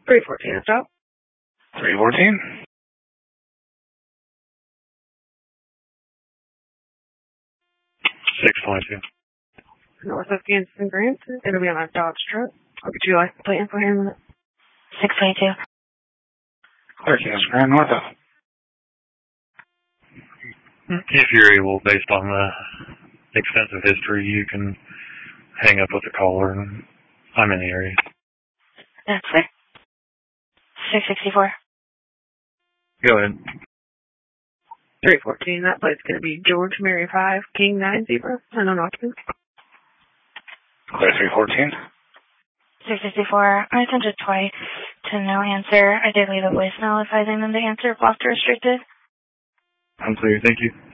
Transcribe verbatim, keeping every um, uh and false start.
three fourteen, stop. three fourteen. six twenty-two. North of Kansas and Grant. It'll be on a Dodge truck. I'll get you like plate info here in a minute. six twenty-two. Clear Kansas Grant, north of. If you're able, based on the extensive history, you can hang up with the caller. And I'm in the area. That's clear. six sixty-four. Go ahead. three fourteen, that plate's going to be George Mary five, King nine zero, unknown occupant. Clear three fourteen. six sixty-four. I attempted twice to no answer. I did leave a voicemail advising them to answer blocked or restricted. I'm clear, thank you.